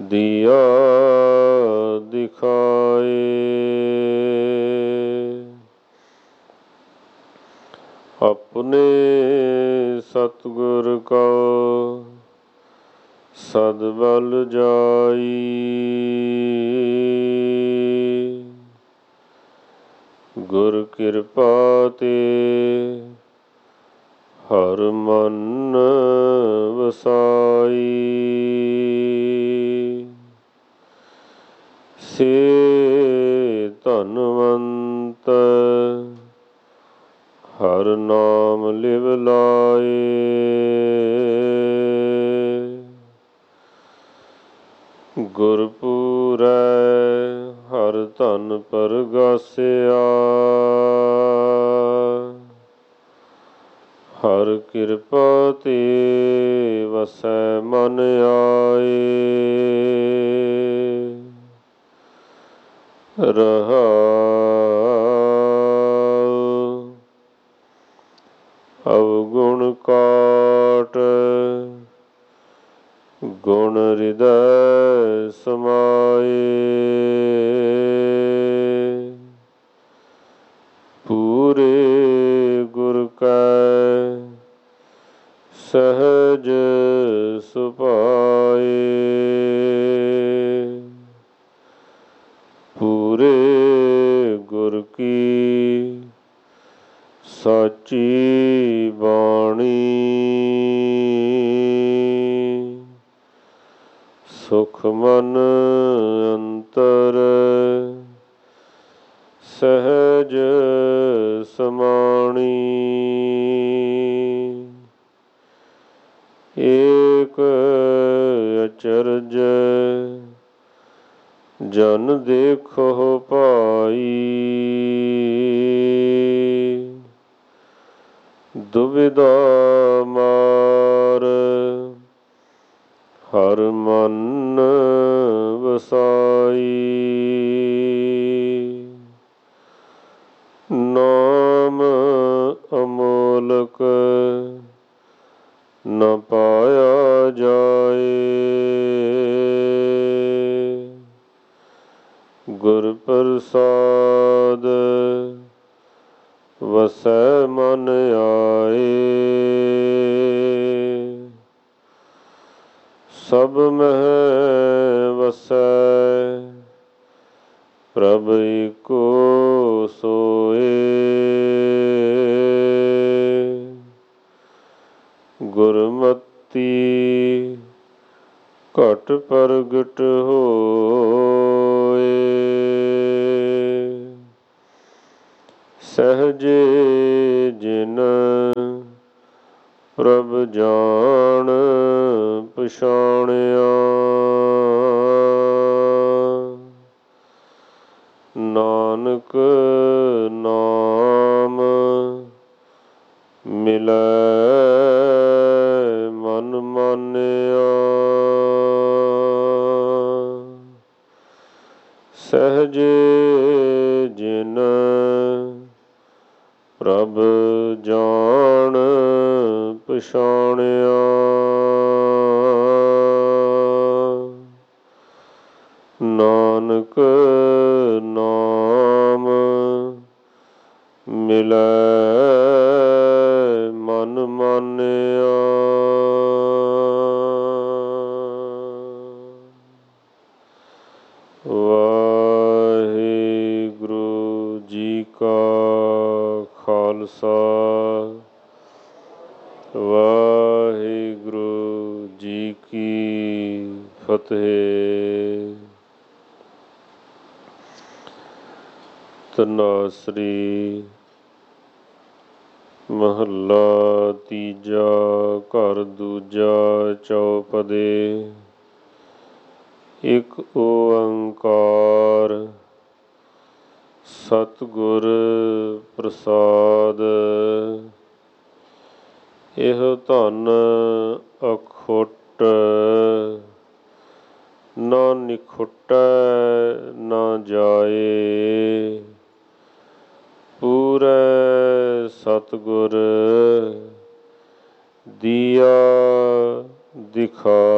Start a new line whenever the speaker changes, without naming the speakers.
दिया दिखाए। अपने सतगुर का सदबल जाई। गुर कृपा ते हर मन वसाई। से धनवंत हर नाम लिव लाए। गुरपुरै हर धन परगासिया। हर कृपा ते वसै मन आए। रहाउ अवगुण काट गुण हृदय समाए। पूरे गुर कै सहज सुभाए। पूरे गुर की साची बाणी। सुख मन अंतर सहज समाणी। एक अचरज जन देखो पाई। दुविधा मार हर मन वसाई। नाम अमोलक न पाया जाए। गुर प्रसाद वसै मन आए। सब मह वसै प्रभ एको सोए। गुरमति घट प्रगट होए। सहजे जिन प्रभ जान पछाणिया। नानक नाम मिलै मन मानिया। सहजे जिन प्रभ जान पछाणिया। नानक नाम मिलै मन मानिया। वाहिगुरु जी का खालसा वाहिगुरु जी की फतेह। ਧਨਾਸਰੀ ਮਹੱਲਾ ਤੀਜਾ। ਘਰ ਦੂਜਾ ਚੌਪਦੇ। ਇੱਕ ਓੰਕਾਰ ਸਤਿਗੁਰ ਪ੍ਰਸਾਦ। ਇਹ ਧਨ ਅਖੁੱਟ ਨਾ ਨਿਖੁੱਟੈ ਨਾ ਜਾਏ। ਪੂਰੈ ਸਤਿਗੁਰ ਦੀਆ ਦਿਖਾਏ।